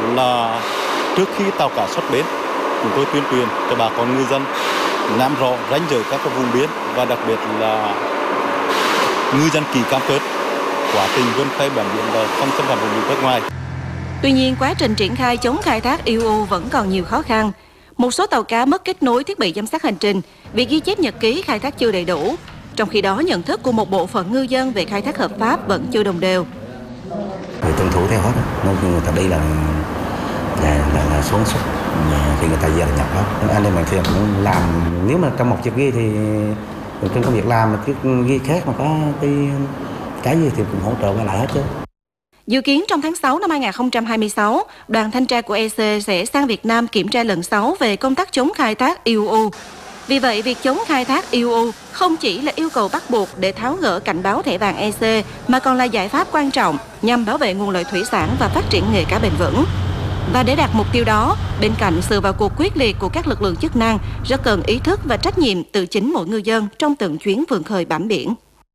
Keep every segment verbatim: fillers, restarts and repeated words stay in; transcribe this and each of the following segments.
là trước khi tàu cá xuất bến, chúng tôi tuyên truyền cho bà con ngư dân nắm rõ ranh giới các cái vùng biển và đặc biệt là ngư dân ký cam kết quá trình vươn khơi bám biển là không xâm phạm vùng biển nước ngoài. Tuy nhiên, quá trình triển khai chống khai thác i u vẫn còn nhiều khó khăn. Một số tàu cá mất kết nối thiết bị giám sát hành trình, việc ghi chép nhật ký khai thác chưa đầy đủ. Trong khi đó, nhận thức của một bộ phận ngư dân về khai thác hợp pháp vẫn chưa đồng đều. Người tuân thủ theo hết, nên người ta đi là là, là, là xuống xuất, thì người ta về là nhập hết. Anh em mình thì cũng làm, nếu mà trong một chiếc ghi thì trên công việc làm mà chiếc ghi khác mà có cái cái gì thì cũng hỗ trợ qua lại hết chứ. Dự kiến trong tháng sáu năm hai nghìn không trăm hai mươi sáu, đoàn thanh tra của e xê sẽ sang Việt Nam kiểm tra lần sáu về công tác chống khai thác i u. Vì vậy, việc chống khai thác i u không chỉ là yêu cầu bắt buộc để tháo gỡ cảnh báo thẻ vàng e xê, mà còn là giải pháp quan trọng nhằm bảo vệ nguồn lợi thủy sản và phát triển nghề cá bền vững. Và để đạt mục tiêu đó, bên cạnh sự vào cuộc quyết liệt của các lực lượng chức năng, rất cần ý thức và trách nhiệm từ chính mỗi ngư dân trong từng chuyến vươn khơi bám biển.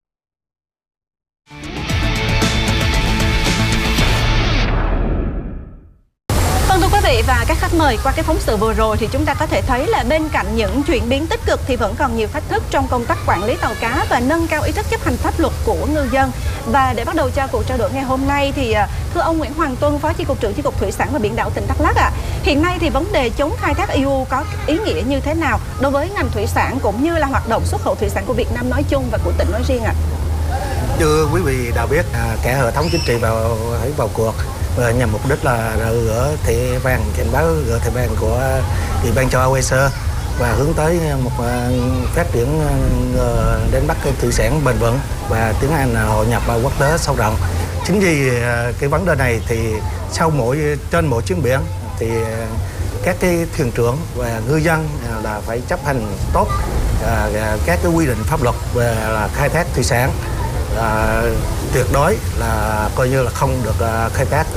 Thưa quý vị và các khách mời, qua cái phóng sự vừa rồi thì chúng ta có thể thấy là bên cạnh những chuyển biến tích cực thì vẫn còn nhiều thách thức trong công tác quản lý tàu cá và nâng cao ý thức chấp hành pháp luật của ngư dân. Và để bắt đầu cho cuộc trao đổi ngày hôm nay thì thưa ông Nguyễn Hoàng Tuân, Phó Chi cục trưởng Chi cục Thủy sản và Biển đảo tỉnh Đắk Lắk ạ, à, hiện nay thì vấn đề chống khai thác i u có ý nghĩa như thế nào đối với ngành thủy sản cũng như là hoạt động xuất khẩu thủy sản của Việt Nam nói chung và của tỉnh nói riêng ạ? À? Như quý vị đã biết, cả hệ thống chính trị vào hãy vào cuộc nhằm mục đích là gỡ thẻ vàng, cảnh báo gỡ thẻ vàng của Ủy ban châu Âu e xê và hướng tới một phát triển đánh bắt thủy sản bền vững và tiến hành hội nhập quốc tế sâu rộng. Chính vì cái vấn đề này thì sau mỗi trên mỗi chuyến biển thì các cái thuyền trưởng và ngư dân là phải chấp hành tốt các cái quy định pháp luật về là khai thác thủy sản. À, tuyệt đối là coi như là không được uh, khai thác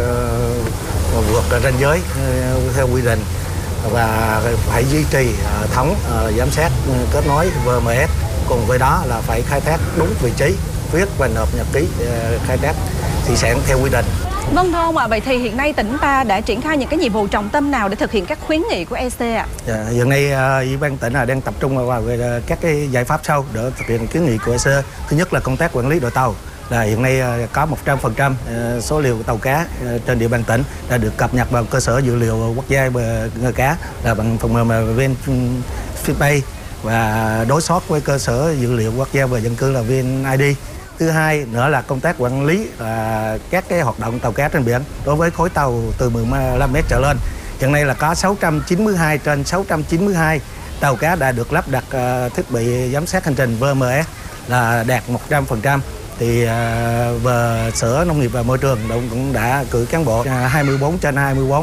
uh, vượt ranh giới uh, theo quy định và phải duy trì uh, thống uh, giám sát uh, kết nối vê em ét, cùng với đó là phải khai thác đúng vị trí, viết và nộp nhật ký uh, khai thác thủy sản theo quy định. Vâng thưa ông ạ, à, vậy thì hiện nay tỉnh ta đã triển khai những cái nhiệm vụ trọng tâm nào để thực hiện các khuyến nghị của e xê ạ? À? Yeah, hiện nay Ủy ban tỉnh là đang tập trung vào các cái giải pháp sau để thực hiện kiến nghị của e xê. Thứ nhất là công tác quản lý đội tàu. Là hiện nay có một trăm phần trăm số liệu tàu cá trên địa bàn tỉnh đã được cập nhật vào cơ sở dữ liệu quốc gia về nghề cá là bằng phần mềm VnFiPay và đối soát với cơ sở dữ liệu quốc gia về dân cư là VnID. Thứ hai nữa là công tác quản lý là các cái hoạt động tàu cá trên biển đối với khối tàu từ mười lăm mét trở lên. Hiện nay là có sáu trăm chín mươi hai trên sáu trăm chín mươi hai tàu cá đã được lắp đặt thiết bị giám sát hành trình vê em ét là đạt một trăm phần trăm. Thì về Sở Nông nghiệp và Môi trường cũng đã cử cán bộ hai mươi bốn trên hai mươi bốn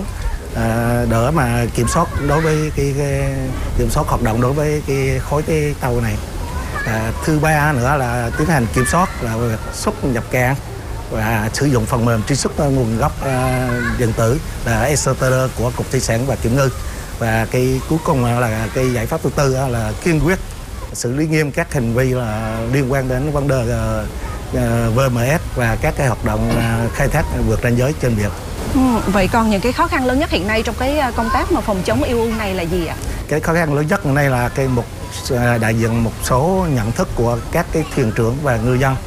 để mà kiểm soát đối với cái, cái kiểm soát hoạt động đối với cái khối cái tàu này. À, thứ ba nữa là tiến hành kiểm soát là xuất nhập cảng và sử dụng phần mềm truy xuất nguồn gốc uh, điện tử là e xê tê đê của Cục Thủy sản và Kiểm ngư. Và cái cuối cùng là cái giải pháp thứ tư là kiên quyết xử lý nghiêm các hành vi là liên quan đến vấn đề uh, vê em ét và các cái hoạt động uh, khai thác vượt ranh giới trên biển. Ừ, vậy còn những cái khó khăn lớn nhất hiện nay trong cái công tác mà phòng chống i u này là gì ạ? Cái khó khăn lớn nhất hiện nay là cái một đại diện một số nhận thức của các cái thuyền trưởng và ngư dân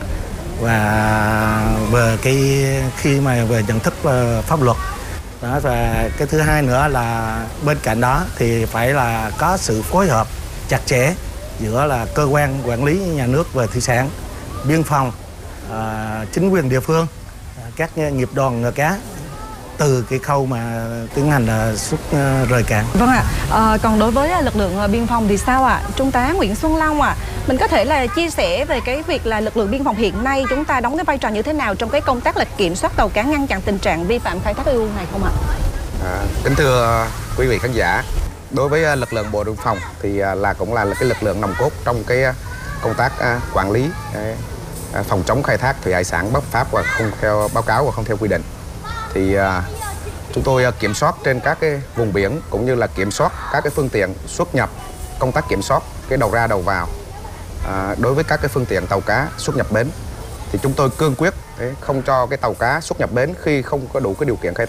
và về cái khi mà về nhận thức pháp luật đó. Và cái thứ hai nữa là bên cạnh đó thì phải là có sự phối hợp chặt chẽ giữa là cơ quan quản lý nhà nước về thủy sản, biên phòng, à, chính quyền địa phương, các nghiệp đoàn nghề cá từ cái khâu mà tiến hành xuất rời cảng. Vâng ạ. À, còn đối với lực lượng biên phòng thì sao ạ? À? Trung tá Nguyễn Xuân Long ạ, à, mình có thể là chia sẻ về cái việc là lực lượng biên phòng hiện nay chúng ta đóng cái vai trò như thế nào trong cái công tác là kiểm soát tàu cá, ngăn chặn tình trạng vi phạm khai thác i u này không ạ? À, kính thưa quý vị khán giả, đối với lực lượng bộ đội biên phòng thì là cũng là cái lực lượng nòng cốt trong cái công tác quản lý, phòng chống khai thác thủy hải sản bất pháp và không theo báo cáo và không theo quy định. Thì à, chúng tôi à, kiểm soát trên các cái vùng biển cũng như là kiểm soát các cái phương tiện xuất nhập, công tác kiểm soát cái đầu ra đầu vào à, đối với các cái phương tiện tàu cá xuất nhập bến thì chúng tôi cương quyết đấy, không cho cái tàu cá xuất nhập bến khi không có đủ cái điều kiện khai thác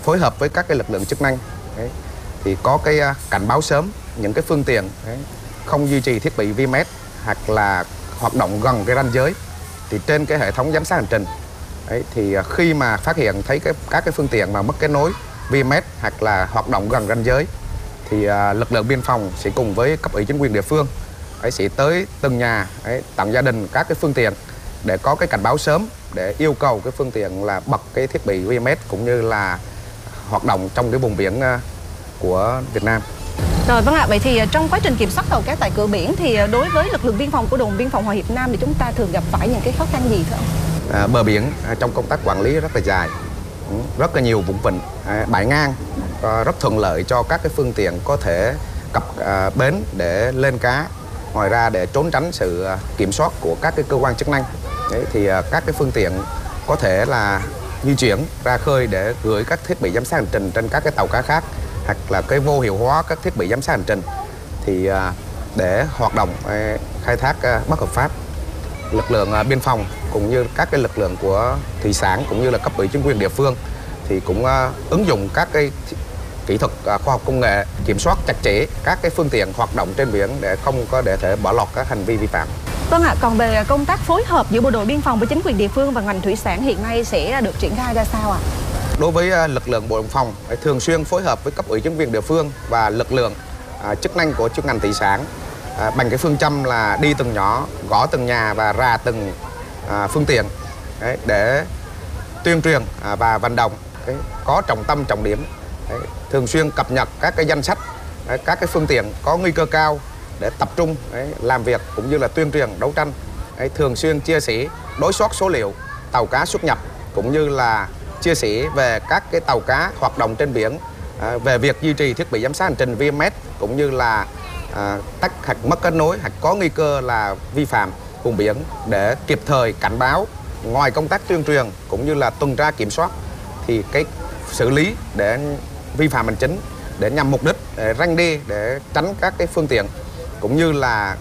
phối hợp với các cái lực lượng chức năng đấy, thì có cái uh, cảnh báo sớm những cái phương tiện đấy, không duy trì thiết bị vi em ét hoặc là hoạt động gần cái ranh giới. Thì trên cái hệ thống giám sát hành trình đấy, thì uh, khi mà phát hiện thấy cái, các cái phương tiện mà mất kết nối vi em ét hoặc là hoạt động gần ranh giới thì uh, lực lượng biên phòng sẽ cùng với cấp ủy chính quyền địa phương ấy sẽ tới từng nhà ấy, tặng gia đình các cái phương tiện để có cái cảnh báo sớm để yêu cầu cái phương tiện là bật cái thiết bị vi em ét cũng như là hoạt động trong cái vùng biển uh, của Việt Nam. Rồi vâng ạ, vậy thì trong quá trình kiểm soát tàu cá tại cửa biển thì đối với lực lượng biên phòng của đồn biên phòng Hòa Hiệp Nam thì chúng ta thường gặp phải những cái khó khăn gì thưa ông? À, bờ biển à, trong công tác quản lý rất là dài, rất là nhiều vùng vịnh, à, bãi ngang, à, rất thuận lợi cho các cái phương tiện có thể cập à, bến để lên cá. Ngoài ra để trốn tránh sự kiểm soát của các cái cơ quan chức năng, đấy, thì à, các cái phương tiện có thể là di chuyển ra khơi để gửi các thiết bị giám sát hành trình trên các cái tàu cá khác, hoặc là cái vô hiệu hóa các thiết bị giám sát hành trình thì à, để hoạt động à, khai thác à, bất hợp pháp. Lực lượng à, biên phòng cũng như các cái lực lượng của thủy sản cũng như là cấp ủy chính quyền địa phương thì cũng uh, ứng dụng các cái kỹ thuật uh, khoa học công nghệ kiểm soát chặt chẽ các cái phương tiện hoạt động trên biển để không có để thể bỏ lọt các hành vi vi phạm. Vâng ạ, còn về công tác phối hợp giữa bộ đội biên phòng với chính quyền địa phương và ngành thủy sản hiện nay sẽ được triển khai ra sao ạ? Đối với uh, lực lượng bộ đội biên phòng thường xuyên phối hợp với cấp ủy chính quyền địa phương và lực lượng uh, chức năng của chuyên ngành thủy sản uh, bằng cái phương châm là đi từng nhỏ, gõ từng nhà và ra từng uh, phương tiện đấy, để tuyên truyền uh, và vận động đấy, có trọng tâm trọng điểm, đấy, thường xuyên cập nhật các cái danh sách đấy, các cái phương tiện có nguy cơ cao để tập trung đấy, làm việc cũng như là tuyên truyền đấu tranh, đấy, thường xuyên chia sẻ đối soát số liệu tàu cá xuất nhập cũng như là chia sẻ về các cái tàu cá hoạt động trên biển, à, về việc duy trì thiết bị giám sát hành trình vi em ét cũng như là à, tắt hoặc mất kết nối hoặc có nguy cơ là vi phạm vùng biển để kịp thời cảnh báo. Ngoài công tác tuyên truyền cũng như là tuần tra kiểm soát thì cái xử lý để vi phạm hành chính để nhằm mục đích để răn đe để tránh các cái phương tiện cũng như là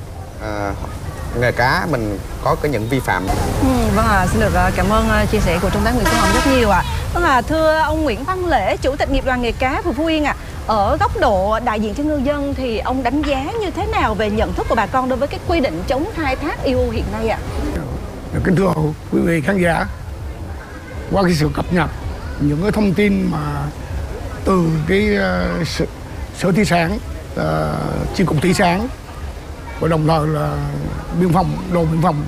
à, nghề cá mình có cái những vi phạm. Ừ, vâng ạ, à, xin được cảm ơn chia sẻ của Trung tá Nguyễn Xuân Hồng rất nhiều ạ. À. Vâng ạ, à, thưa ông Nguyễn Văn Lễ, Chủ tịch Nghiệp đoàn nghề cá Phú Yên ạ. À, ở góc độ đại diện cho ngư dân thì ông đánh giá như thế nào về nhận thức của bà con đối với cái quy định chống khai thác i u hiện nay ạ? À? Kính thưa quý vị khán giả, qua cái sự cập nhật những cái thông tin mà từ cái uh, sở, sở thủy sản, uh, chi cục thủy sản và đồng thời là biên phòng, đồn biên phòng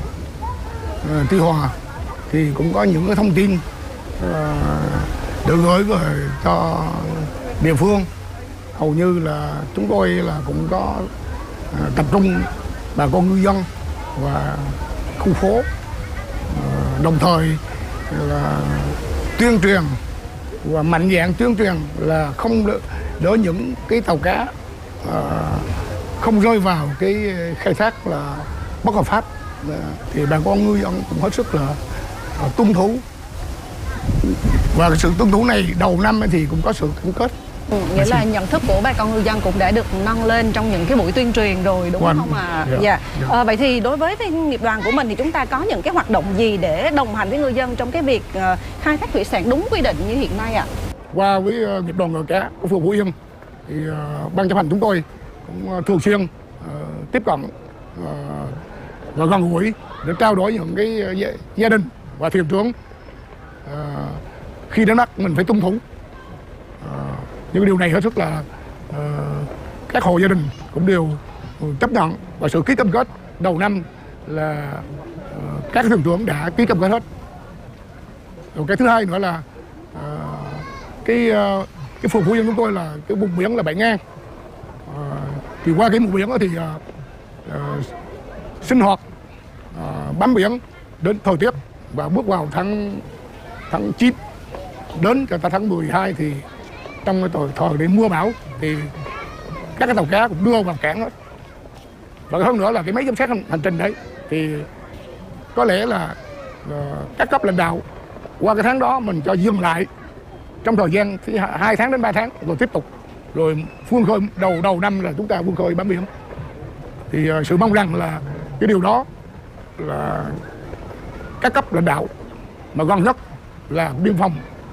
uh, Tuy Hòa thì cũng có những cái thông tin uh, được gửi về cho địa phương. Hầu như là chúng tôi là cũng có uh, tập trung bà con ngư dân và khu phố, uh, đồng thời là tuyên truyền và mạnh dạn tuyên truyền là không đỡ, đỡ những cái tàu cá uh, không rơi vào cái khai thác là bất hợp pháp, uh, thì bà con ngư dân cũng hết sức là uh, tuân thủ, và cái sự tuân thủ này đầu năm thì cũng có sự gắn kết. Ừ, nghĩa là nhận thức của bà con ngư dân cũng đã được nâng lên trong những cái buổi tuyên truyền rồi đúng Quanh, không ạ? À? Dạ. Dạ. Dạ. À, vậy thì đối với nghiệp đoàn của mình thì chúng ta có những cái hoạt động gì để đồng hành với ngư dân trong cái việc uh, khai thác thủy sản đúng quy định như hiện nay ạ? À? Qua với uh, nghiệp đoàn nghề cá của phường Phú Yên thì uh, ban chấp hành chúng tôi cũng uh, thường xuyên uh, tiếp cận uh, và gần gũi để trao đổi những cái uh, gia đình và thuyền trưởng uh, khi đánh bắt mình phải tuân thủ. Uh, những điều này hết sức là uh, các hộ gia đình cũng đều chấp nhận, và sự ký cam kết đầu năm là uh, các thuyền trưởng đã ký cam kết hết. Rồi cái thứ hai nữa là uh, cái uh, cái phường Phú Yên chúng tôi là cái vùng biển là bãi ngang, uh, thì qua cái vùng biển đó thì uh, uh, sinh hoạt uh, bám biển đến thời tiết, và bước vào tháng tháng chín đến cho ta tháng mười hai thì trong cái thời, thời để mưa bão thì các cái tàu cá cũng đưa vào cảng hết. Và hơn nữa là cái máy giám sát hành, hành trình đấy thì có lẽ là uh, các cấp lãnh đạo qua cái tháng đó mình cho dừng lại trong thời gian hai tháng đến ba tháng rồi tiếp tục, rồi vươn khơi đầu đầu năm là chúng ta vươn khơi bám biển. Thì uh, sự mong rằng là cái điều đó là các cấp lãnh đạo mà gần nhất là biên phòng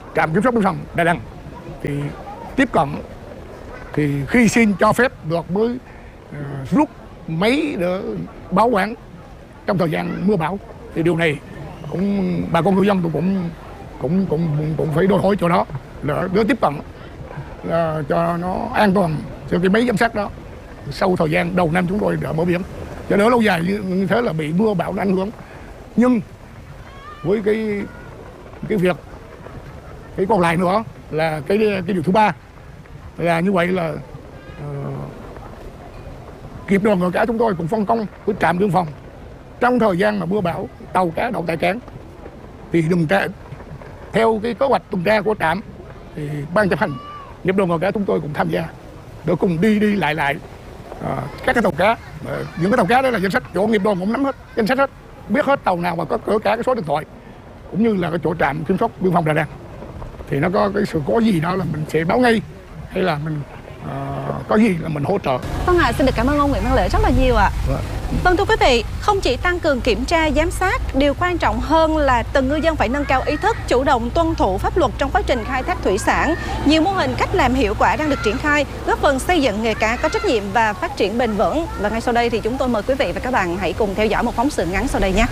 trạm kiểm soát biên phòng Đà Nẵng thì tiếp cận, thì khi xin cho phép được mới uh, rút máy để báo quản trong thời gian mưa bão. Thì điều này cũng bà con ngư dân cũng cũng cũng cũng cũng phải đòi hỏi chỗ đó để, để tiếp cận uh, cho nó an toàn cho cái máy giám sát đó sau thời gian đầu năm chúng tôi đã mở biển. Cho đỡ lâu dài như thế là bị mưa bão ảnh hưởng. Nhưng với cái cái việc cái còn lại nữa là cái cái điều thứ ba là như vậy là uh, nghiệp đoàn nghề cá chúng tôi cũng phân công với trạm biên phòng trong thời gian mà mưa bão tàu cá đậu tại cảng thì đừng tra theo cái kế hoạch tuần tra của trạm, thì ban chấp hành nghiệp đoàn nghề cá chúng tôi cũng tham gia để cùng đi đi lại lại uh, các cái tàu cá. Uh, những cái tàu cá đó là danh sách chỗ nghiệp đoàn cũng nắm hết danh sách hết, biết hết tàu nào mà có cỡ cả cái số điện thoại, cũng như là cái chỗ trạm kiểm soát biên phòng Đà Nẵng. Thì nó có cái sự cố gì đó là mình sẽ báo ngay, hay là mình uh, có gì là mình hỗ trợ. Vâng ạ, à, xin được cảm ơn ông Nguyễn Văn Lễ rất là nhiều ạ. À. Vâng thưa quý vị, không chỉ tăng cường kiểm tra giám sát, điều quan trọng hơn là từng ngư dân phải nâng cao ý thức, chủ động tuân thủ pháp luật trong quá trình khai thác thủy sản. Nhiều mô hình cách làm hiệu quả đang được triển khai, góp phần xây dựng nghề cá có trách nhiệm và phát triển bền vững. Và ngay sau đây thì chúng tôi mời quý vị và các bạn hãy cùng theo dõi một phóng sự ngắn sau đây nhé.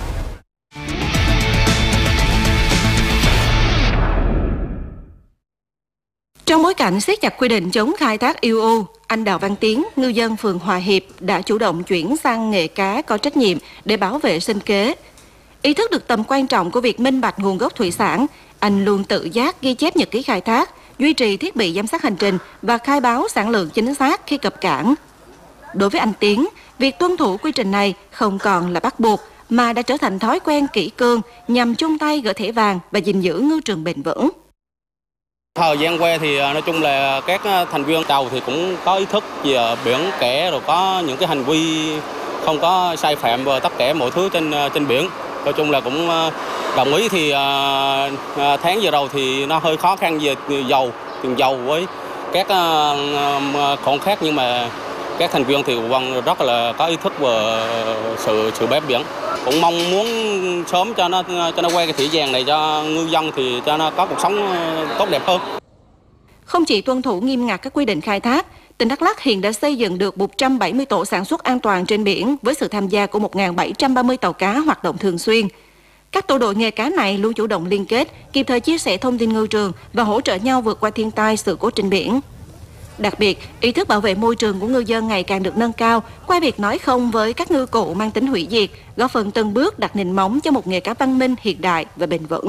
Trong bối cảnh siết chặt quy định chống khai thác i u, anh Đào Văn Tiến, ngư dân phường Hòa Hiệp đã chủ động chuyển sang nghề cá có trách nhiệm để bảo vệ sinh kế. Ý thức được tầm quan trọng của việc minh bạch nguồn gốc thủy sản, anh luôn tự giác ghi chép nhật ký khai thác, duy trì thiết bị giám sát hành trình và khai báo sản lượng chính xác khi cập cảng. Đối với anh Tiến, việc tuân thủ quy trình này không còn là bắt buộc mà đã trở thành thói quen kỷ cương nhằm chung tay gỡ thẻ vàng và gìn giữ ngư trường bền vững. Thời gian qua thì nói chung là các thành viên tàu thì cũng có ý thức về biển kẻ, rồi có những cái hành vi không có sai phạm về tất cả mọi thứ trên trên biển. Nói chung là cũng đồng ý. Thì tháng vừa đầu thì nó hơi khó khăn về dầu, tiền dầu với các khoản khác, nhưng mà các thành viên thì vẫn rất là có ý thức về sự sự bám biển. Cũng mong muốn sớm cho nó cho nó quay cái thủy vàng này cho ngư dân, thì cho nó có cuộc sống tốt đẹp hơn. Không chỉ tuân thủ nghiêm ngặt các quy định khai thác, tỉnh Đắk Lắk hiện đã xây dựng được một trăm bảy mươi tổ sản xuất an toàn trên biển với sự tham gia của một nghìn bảy trăm ba mươi tàu cá hoạt động thường xuyên. Các tổ đội nghề cá này luôn chủ động liên kết, kịp thời chia sẻ thông tin ngư trường và hỗ trợ nhau vượt qua thiên tai, sự cố trên biển. Đặc biệt, ý thức bảo vệ môi trường của ngư dân ngày càng được nâng cao qua việc nói không với các ngư cụ mang tính hủy diệt, góp phần từng bước đặt nền móng cho một nghề cá văn minh, hiện đại và bền vững.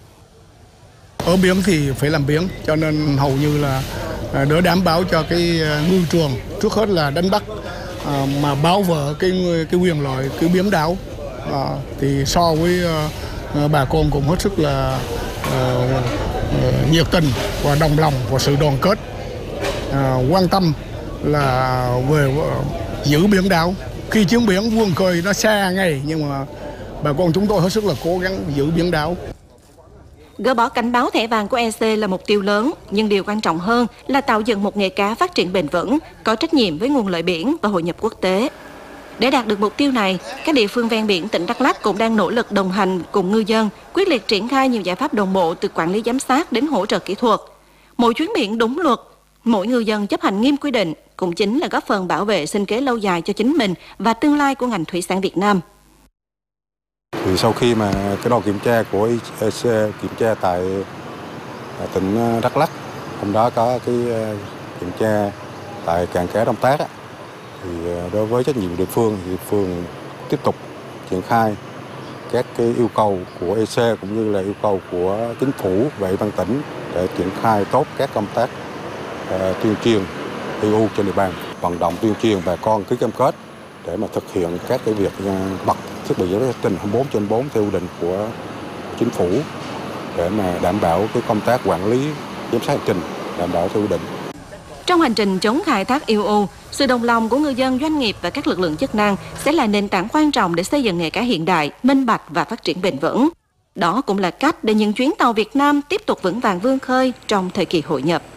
Ở biển thì phải làm biển, cho nên hầu như là để đảm bảo cho cái ngư trường, trước hết là đánh bắt mà bảo vệ cái cái quyền lợi cái biển đảo, à, thì so với bà con cũng hết sức là uh, nhiệt tình và đồng lòng và sự đoàn kết. À, quan tâm là về uh, giữ biển đảo. Khi chuyến biển vươn khơi nó xa ngay, nhưng mà bà con chúng tôi hết sức là cố gắng giữ biển đảo. Gỡ bỏ cảnh báo thẻ vàng của e xê là mục tiêu lớn, nhưng điều quan trọng hơn là tạo dựng một nghề cá phát triển bền vững, có trách nhiệm với nguồn lợi biển và hội nhập quốc tế. Để đạt được mục tiêu này, các địa phương ven biển tỉnh Đắk Lắk cũng đang nỗ lực đồng hành cùng ngư dân, quyết liệt triển khai nhiều giải pháp đồng bộ từ quản lý giám sát đến hỗ trợ kỹ thuật. Mỗi chuyến biển đúng luật, mỗi ngư dân chấp hành nghiêm quy định cũng chính là góp phần bảo vệ sinh kế lâu dài cho chính mình và tương lai của ngành thủy sản Việt Nam. Thì sau khi mà cái đoàn kiểm tra của e xê kiểm tra tại tỉnh Đắk Lắk, hôm đó có cái kiểm tra tại cảng cá Đông Tác, thì đối với trách nhiệm địa phương thì địa phương tiếp tục triển khai các cái yêu cầu của e xê cũng như là yêu cầu của chính phủ và ủy ban tỉnh để triển khai tốt các công tác uh, tuyên truyền i u trên địa bàn, vận động tuyên truyền bà con ký cam kết để mà thực hiện các cái việc uh, bật thiết bị giám sát hành trình hai mươi bốn trên bốn theo quy định của chính phủ để mà đảm bảo cái công tác quản lý giám sát hành trình đảm bảo theo quy định. Trong hành trình chống khai thác i u, sự đồng lòng của ngư dân, doanh nghiệp và các lực lượng chức năng sẽ là nền tảng quan trọng để xây dựng nghề cá hiện đại, minh bạch và phát triển bền vững. Đó cũng là cách để những chuyến tàu Việt Nam tiếp tục vững vàng vươn khơi trong thời kỳ hội nhập.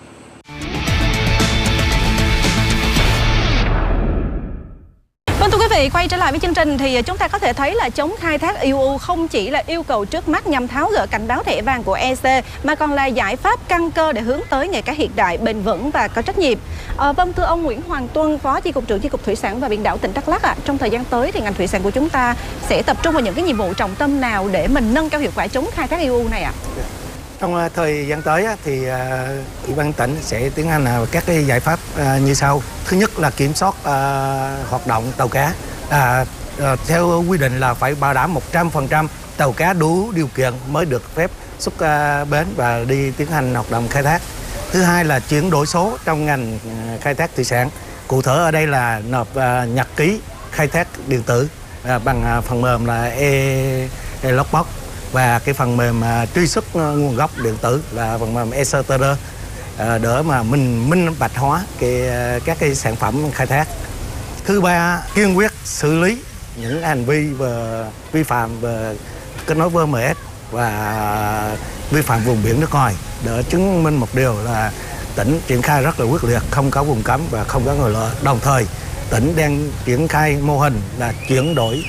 Vâng thưa quý vị, quay trở lại với chương trình thì chúng ta có thể thấy là chống khai thác i u không chỉ là yêu cầu trước mắt nhằm tháo gỡ cảnh báo thẻ vàng của e xê mà còn là giải pháp căn cơ để hướng tới nghề cá hiện đại, bền vững và có trách nhiệm. À, vâng, thưa ông Nguyễn Hoàng Tuân, Phó Chi cục trưởng Chi cục Thủy sản và Biển đảo tỉnh Đắk Lắk ạ, à, trong thời gian tới thì ngành thủy sản của chúng ta sẽ tập trung vào những cái nhiệm vụ trọng tâm nào để mình nâng cao hiệu quả chống khai thác i u này ạ? À? Trong thời gian tới thì Ủy ban tỉnh sẽ tiến hành các cái giải pháp như sau. Thứ nhất là kiểm soát hoạt động tàu cá. À, theo quy định là phải bảo đảm một trăm phần trăm tàu cá đủ điều kiện mới được phép xuất bến và đi tiến hành hoạt động khai thác. Thứ hai là chuyển đổi số trong ngành khai thác thủy sản. Cụ thể ở đây là nộp nhật ký khai thác điện tử bằng phần mềm là e-logbox và cái phần mềm truy xuất nguồn gốc điện tử là phần mềm e xê tê rờ để mà mình minh bạch hóa cái, các cái sản phẩm khai thác. Thứ ba, kiên quyết xử lý những hành vi về vi phạm về kết nối vê em ét và vi phạm vùng biển nước ngoài để chứng minh một điều là tỉnh triển khai rất là quyết liệt, không có vùng cấm và không có ngoại lệ. Đồng thời tỉnh đang triển khai mô hình là chuyển đổi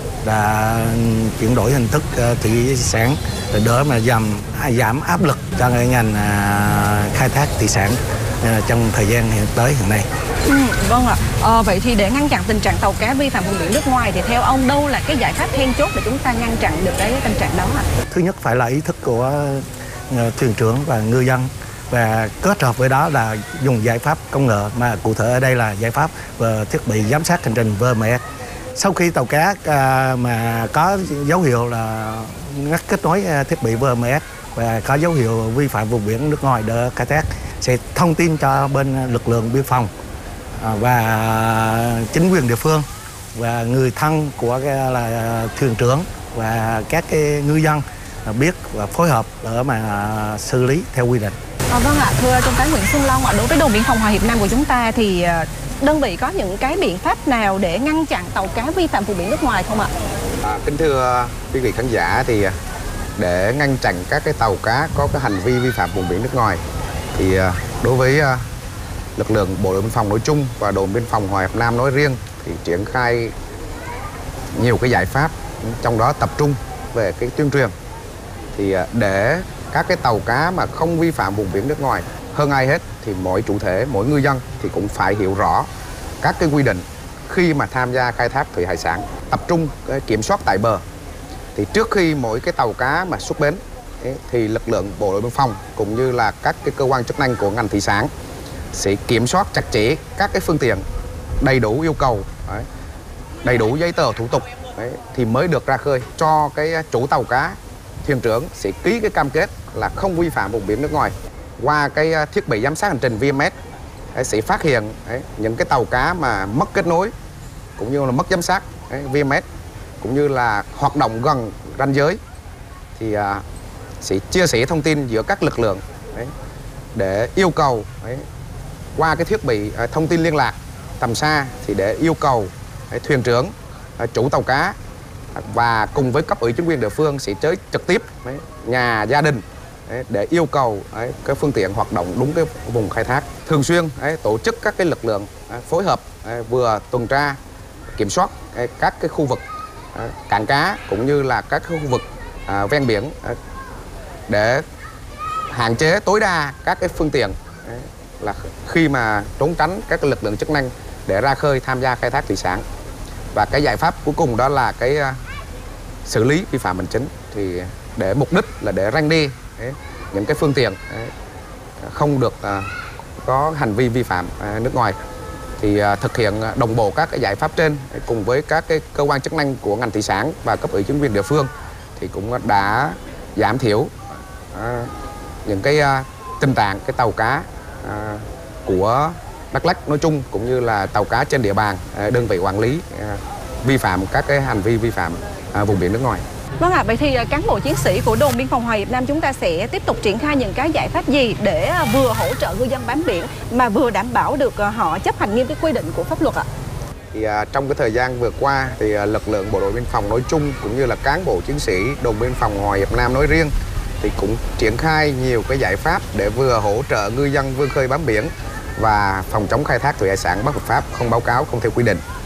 là chuyển đổi hình thức thủy sản để mà giảm giảm áp lực cho ngành khai thác thủy sản trong thời gian hiện tới hiện nay. Ừ, vâng ạ. À, vậy thì để ngăn chặn tình trạng tàu cá vi phạm vùng biển nước ngoài thì theo ông đâu là cái giải pháp then chốt để chúng ta ngăn chặn được cái tình trạng đó ạ? Thứ nhất phải là ý thức của thuyền trưởng và ngư dân, và kết hợp với đó là dùng giải pháp công nghệ, mà cụ thể ở đây là giải pháp về thiết bị giám sát hành trình vê em ét. Sau khi tàu cá à, mà có dấu hiệu là ngắt kết nối thiết bị vê em ét và có dấu hiệu vi phạm vùng biển nước ngoài để khai thác, sẽ thông tin cho bên lực lượng biên phòng à, và chính quyền địa phương và người thân của cái là thuyền trưởng và các cái ngư dân biết và phối hợp để mà xử lý theo quy định. À, vâng ạ, thưa Trung tá Nguyễn Xuân Long ạ, đối với đồn biên phòng Hòa Hiệp Nam của chúng ta thì đơn vị có những cái biện pháp nào để ngăn chặn tàu cá vi phạm vùng biển nước ngoài không ạ? À, kính thưa quý vị khán giả, thì để ngăn chặn các cái tàu cá có cái hành vi vi phạm vùng biển nước ngoài thì đối với lực lượng bộ đội biên phòng nói chung và đồn biên phòng Hòa Hiệp Nam nói riêng thì triển khai nhiều cái giải pháp, trong đó tập trung về cái tuyên truyền. Thì để các cái tàu cá mà không vi phạm vùng biển nước ngoài, hơn ai hết thì mỗi chủ thể, mỗi ngư dân thì cũng phải hiểu rõ các cái quy định khi mà tham gia khai thác thủy hải sản, tập trung kiểm soát tại bờ. Thì trước khi mỗi cái tàu cá mà xuất bến thì lực lượng bộ đội biên phòng cũng như là các cái cơ quan chức năng của ngành thủy sản sẽ kiểm soát chặt chẽ các cái phương tiện đầy đủ yêu cầu, đầy đủ giấy tờ thủ tục thì mới được ra khơi. Cho cái chủ tàu cá, thuyền trưởng sẽ ký cái cam kết là không vi phạm vùng biển nước ngoài. Qua cái thiết bị giám sát hành trình vê em ét sẽ phát hiện những cái tàu cá mà mất kết nối cũng như là mất giám sát vê em ét cũng như là hoạt động gần ranh giới thì sẽ chia sẻ thông tin giữa các lực lượng để yêu cầu qua cái thiết bị thông tin liên lạc tầm xa thì để yêu cầu thuyền trưởng, chủ tàu cá và cùng với cấp ủy chính quyền địa phương sẽ tới trực tiếp nhà gia đình để yêu cầu cái phương tiện hoạt động đúng cái vùng khai thác. Thường xuyên tổ chức các cái lực lượng phối hợp vừa tuần tra kiểm soát các cái khu vực cảng cá cũng như là các khu vực ven biển để hạn chế tối đa các cái phương tiện là khi mà trốn tránh các cái lực lượng chức năng để ra khơi tham gia khai thác thủy sản. Và cái giải pháp cuối cùng đó là cái xử lý vi phạm hành chính, thì để mục đích là để răn đe những cái phương tiện không được có hành vi vi phạm nước ngoài. Thì thực hiện đồng bộ các cái giải pháp trên cùng với các cái cơ quan chức năng của ngành thủy sản và cấp ủy chính quyền địa phương thì cũng đã giảm thiểu những cái tình trạng cái tàu cá của Đắk Lắk nói chung cũng như là tàu cá trên địa bàn đơn vị quản lý vi phạm các cái hành vi vi phạm vùng biển nước ngoài. Vâng ạ, à, vậy thì cán bộ chiến sĩ của đồn biên phòng Hòa Hiệp Nam chúng ta sẽ tiếp tục triển khai những cái giải pháp gì để vừa hỗ trợ ngư dân bám biển mà vừa đảm bảo được họ chấp hành nghiêm cái quy định của pháp luật ạ? Thì à, trong cái thời gian vừa qua thì à, lực lượng bộ đội biên phòng nói chung cũng như là cán bộ chiến sĩ đồn biên phòng Hòa Hiệp Nam nói riêng thì cũng triển khai nhiều cái giải pháp để vừa hỗ trợ ngư dân vươn khơi bám biển và phòng chống khai thác thủy hải sản bất hợp pháp, không báo cáo, không theo quy định.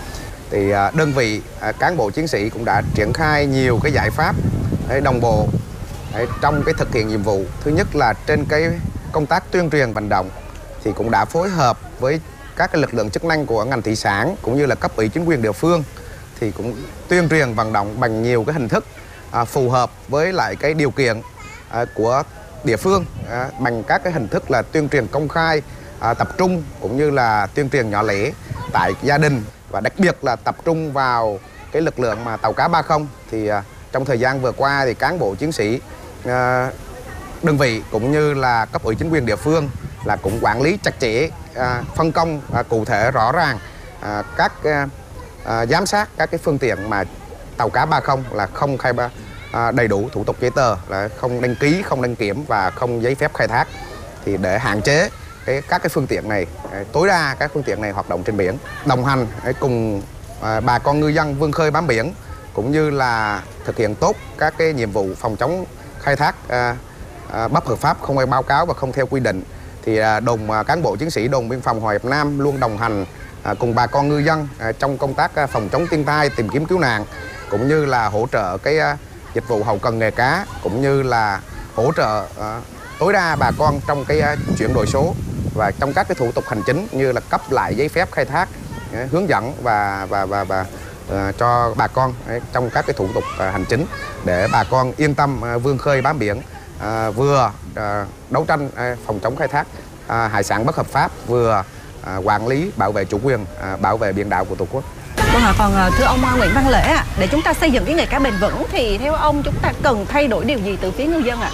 thì đơn vị cán bộ chiến sĩ cũng đã triển khai nhiều cái giải pháp đồng bộ trong cái thực hiện nhiệm vụ. Thứ nhất là trên cái công tác tuyên truyền vận động thì cũng đã phối hợp với các cái lực lượng chức năng của ngành thủy sản cũng như là cấp ủy chính quyền địa phương thì cũng tuyên truyền vận động bằng nhiều cái hình thức à, phù hợp với lại cái điều kiện à, của địa phương à, bằng các cái hình thức là tuyên truyền công khai à, tập trung cũng như là tuyên truyền nhỏ lẻ tại gia đình, và đặc biệt là tập trung vào cái lực lượng mà tàu cá ba không thì à, trong thời gian vừa qua thì cán bộ chiến sĩ à, đơn vị cũng như là cấp ủy chính quyền địa phương là cũng quản lý chặt chẽ, à, phân công à, cụ thể rõ ràng à, các à, à, giám sát các cái phương tiện mà tàu cá ba không là không khai báo à, đầy đủ thủ tục giấy tờ, là không đăng ký, không đăng kiểm và không giấy phép khai thác, thì để hạn chế cái, các cái phương tiện này tối đa các phương tiện này hoạt động trên biển, đồng hành cùng à, bà con ngư dân vươn khơi bám biển cũng như là thực hiện tốt các cái nhiệm vụ phòng chống khai thác à, à, bất hợp pháp, không ai báo cáo và không theo quy định. Thì à, đồn à, cán bộ chiến sĩ đồn biên phòng Hòa Hiệp Nam luôn đồng hành à, cùng bà con ngư dân à, trong công tác à, phòng chống thiên tai, tìm kiếm cứu nạn cũng như là hỗ trợ cái à, dịch vụ hậu cần nghề cá cũng như là hỗ trợ à, tối đa bà con trong cái à, chuyển đổi số và trong các cái thủ tục hành chính như là cấp lại giấy phép khai thác, à, hướng dẫn và và và, và à, cho bà con à, trong các cái thủ tục à, hành chính để bà con yên tâm à, vươn khơi bám biển, à, vừa à, đấu tranh à, phòng chống khai thác à, hải sản bất hợp pháp, vừa à, quản lý bảo vệ chủ quyền, à, bảo vệ biển đảo của Tổ quốc. Vâng ạ, còn thưa ông Nguyễn Văn Lễ ạ, để chúng ta xây dựng cái nghề cá bền vững thì theo ông chúng ta cần thay đổi điều gì từ phía ngư dân ạ?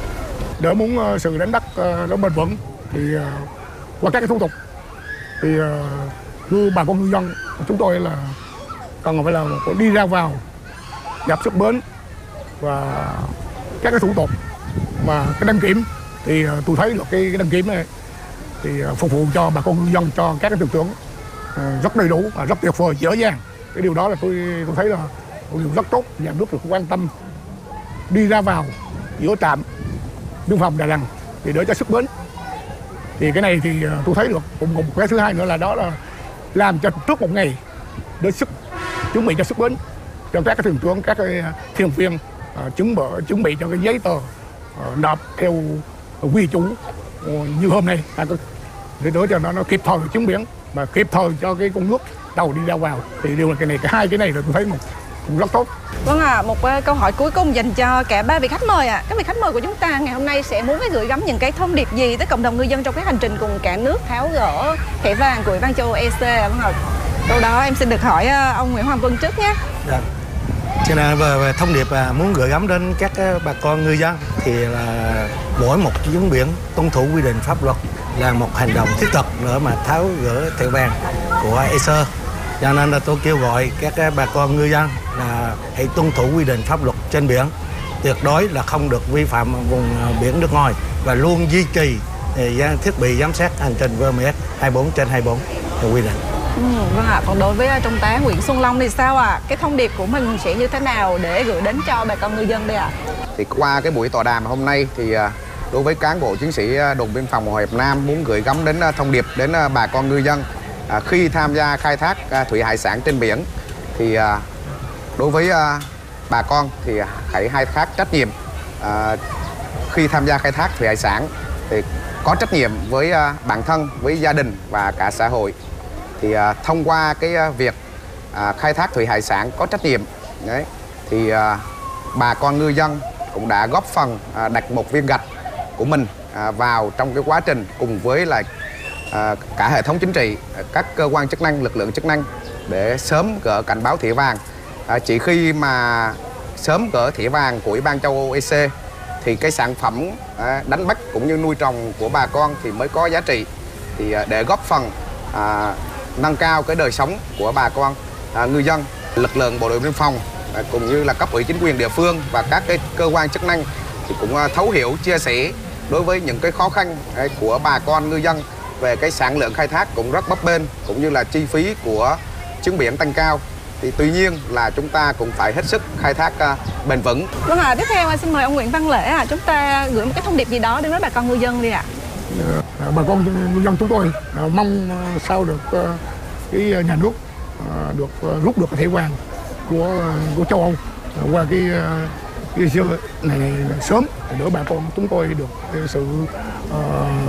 Để muốn uh, sự đánh bắt uh, nó bền vững thì uh, qua các cái thủ tục thì uh, như bà con ngư dân chúng tôi là cần phải là đi ra vào nhập xuất bến và các cái thủ tục mà cái đăng kiểm thì uh, tôi thấy là cái, cái đăng kiểm này thì uh, phục vụ cho bà con ngư dân, cho các cái thuyền trưởng uh, rất đầy đủ và rất tuyệt vời, dễ dàng. Cái điều đó là tôi tôi thấy là một điều rất tốt, nhà nước được quan tâm đi ra vào giữa trạm biên phòng Đà Nẵng thì để cho xuất bến. Thì cái này thì tôi thấy được. Cũng một cái thứ hai nữa là đó là làm cho trước một ngày để xuất chuẩn bị cho xuất bến cho các cái thuyền trưởng, các cái thuyền viên uh, chuẩn bị chuẩn bị cho cái giấy tờ uh, nộp theo quy chuẩn uh, như hôm nay để đỡ cho nó nó kịp thời chuyến biển mà kịp thời cho cái con nước tàu đi ra vào. Thì điều là cái này, cái hai cái này là tôi thấy một cũng rất tốt. Vâng ạ, à, một uh, câu hỏi cuối cùng dành cho cả ba vị khách mời ạ. À. Các vị khách mời của chúng ta ngày hôm nay sẽ muốn gửi gắm những cái thông điệp gì tới cộng đồng ngư dân trong cái hành trình cùng cả nước tháo gỡ thẻ vàng của Ủy ban châu Âu E C? Vâng ạ. Câu đó em xin được hỏi uh, ông Nguyễn Hoàng Vân trước nhé. Dạ. Cho nên về, về thông điệp à, muốn gửi gắm đến các uh, bà con ngư dân thì là mỗi một chuyến biển tuân thủ quy định pháp luật là một hành động thiết thực nữa mà tháo gỡ thẻ vàng của E C. Cho nên là tôi kêu gọi các bà con ngư dân là hãy tuân thủ quy định pháp luật trên biển, tuyệt đối là không được vi phạm vùng biển nước ngoài và luôn duy trì thiết bị giám sát hành trình V M S hai mươi bốn trên hai mươi bốn theo quy định. Ừ, vâng ạ. Còn đối với Trung tá Nguyễn Xuân Long thì sao ạ? À? Cái thông điệp của mình sẽ như thế nào để gửi đến cho bà con ngư dân đây ạ? À? Thì qua cái buổi tọa đàm hôm nay thì đối với cán bộ chiến sĩ đồn biên phòng Hòa Hiệp Nam muốn gửi gắm đến thông điệp đến bà con ngư dân à, khi tham gia khai thác à, thủy hải sản trên biển thì à, đối với à, bà con thì hãy khai thác trách nhiệm. À, khi tham gia khai thác thủy hải sản thì có trách nhiệm với à, bản thân, với gia đình và cả xã hội. Thì à, thông qua cái à, việc à, khai thác thủy hải sản có trách nhiệm đấy, thì à, bà con ngư dân cũng đã góp phần à, đặt một viên gạch của mình à, vào trong cái quá trình cùng với lại à, cả hệ thống chính trị, các cơ quan chức năng, lực lượng chức năng để sớm gỡ cảnh báo thẻ vàng. À, chỉ khi mà sớm gỡ thẻ vàng của Ủy ban châu Âu E C thì cái sản phẩm à, đánh bắt cũng như nuôi trồng của bà con thì mới có giá trị. Thì à, để góp phần à, nâng cao cái đời sống của bà con à, ngư dân, lực lượng bộ đội biên phòng à, cũng như là cấp ủy chính quyền địa phương và các cái cơ quan chức năng thì cũng à, thấu hiểu, chia sẻ đối với những cái khó khăn à, của bà con ngư dân về cái sản lượng khai thác cũng rất bấp bênh cũng như là chi phí của chuyến biển tăng cao. Thì tuy nhiên là chúng ta cũng phải hết sức khai thác uh, bền vững. Vâng ạ, à, tiếp theo xin mời ông Nguyễn Văn Lễ ạ. À. Chúng ta gửi một cái thông điệp gì đó đến với bà con ngư dân đi ạ. À, bà con ngư dân chúng tôi à, mong sao được uh, cái nhà nước à, được à, rút được cái thẻ vàng của của châu Âu à, qua cái à, cái này, này sớm để đỡ bà con chúng tôi được cái sự à,